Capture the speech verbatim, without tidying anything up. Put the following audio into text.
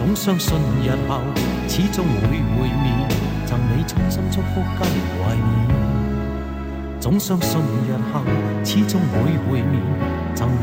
总相信日後始終會會面，贈你衷心祝福跟懷念。總相信日後始終會會面，贈